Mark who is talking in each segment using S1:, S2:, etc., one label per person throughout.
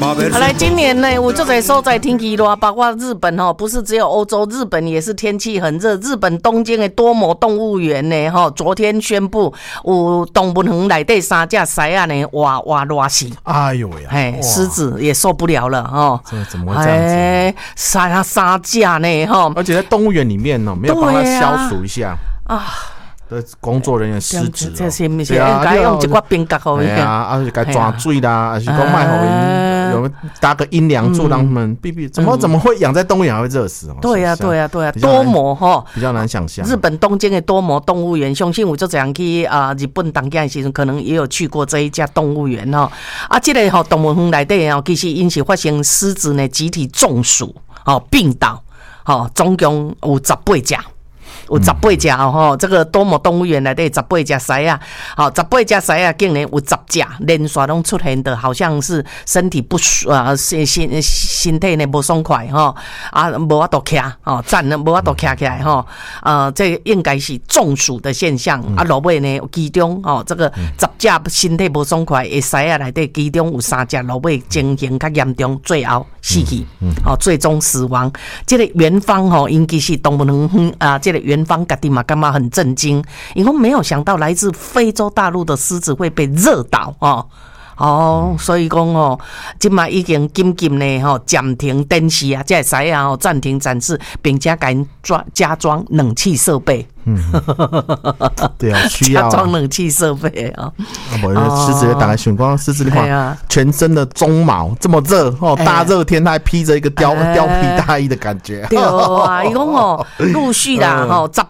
S1: 好来，今年呢，我就在所在天气热，包括日本哦，不是只有欧洲，日本也是天气很热。日本东京的多摩动物园呢，昨天宣布有动物园内底3只狮啊呢，哇热死！
S2: 哎呦呀，
S1: 狮子也受不了了哈。
S2: 这怎么会这样子？
S1: 三只呢哈，
S2: 而且在动物园里面呢，没有帮它消除一下啊。的工作人员失职，
S1: 这是不是应该用一块冰格好一点？
S2: 啊，该抓水啦，还是讲卖好人有搭个阴凉柱让他们避避？怎么会养在动物园还会热死？
S1: 对呀，多摩哈
S2: 比较难想象。
S1: 日本东京的多摩动物园，相信我就这样去日本当家的时候，可能也有去过这一家动物园哈。这个动物园内底其实因是发生狮子呢集体中暑病倒总共有18只。有18只这个多摩动物园内底18只狮啊，18只狮啊，竟然有10只连续拢出现的，好像是身体不身体呢不爽快无法度徛站无法度徛起来这应该是中暑的现象落尾呢，其中这个10只身体不爽快的狮啊内底，其中有3只落尾情形较严重，最后死去最终死亡。这个园方因其是动物园这个园方家己嘛感觉很震惊，因为没有想到来自非洲大陆的狮子会被热倒所以讲现在已经紧急呢暂停展示啊，这狮啊暂停展示，并且给加装冷气设备。
S2: 对啊，需要
S1: 加装冷气设备
S2: 狮子打开选光，狮子的话，全身的鬃毛这么热大热天他还披着一个貂皮大衣的感觉。
S1: 对啊，伊讲陆续啦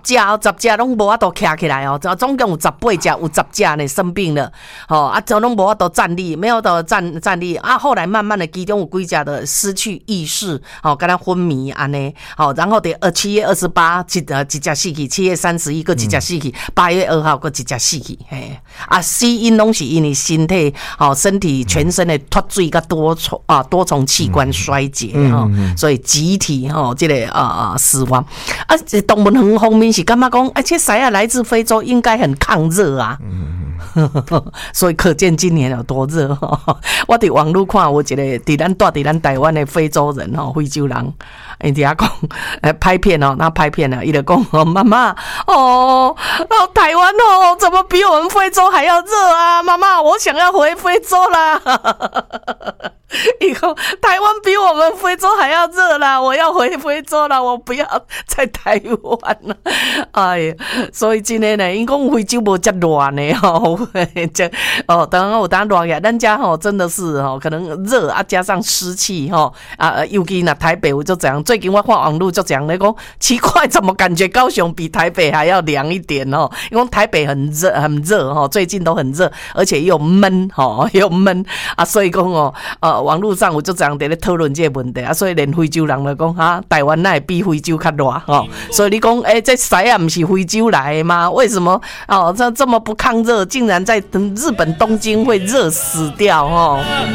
S1: 10只拢无法度徛起来总共有18只，有10只呢生病了就拢无法度站立，没有到站立后来慢慢的其中有几只的失去意识跟他昏迷安尼然后7月28一只死去，7月31个一只死去，8月2号个一只死去死因拢是因为身体全身的脱水甲多重器官衰竭所以集体这个死亡动物园方面是感觉讲这狮啊来自非洲，应该很抗热啊所以可见今年有多热我在网络看有一个住在咱台湾的非洲人非洲人伊伫遐讲拍片那拍片伊就讲妈妈台湾怎么比我们非洲还要热啊？妈妈，我想要回非洲啦以后台湾比我们非洲还要热啦，我要回非洲啦，我不要在台湾啦。哎呀，所以今天呢，因讲非洲无遮热呢当然有当热呀，咱家真的是可能热加上湿气尤其那台北我就这样，最近我看网络就这样咧讲，奇怪怎么感觉高雄比台北还要凉一点因为台北很热最近都很热，而且又闷又闷所以讲网络上我就这样在咧讨论这个问题所以连非洲人就讲台湾哪会比非洲较热所以你讲这狮啊不是非洲来的吗？为什么这么不抗热，竟然在日本东京会热死掉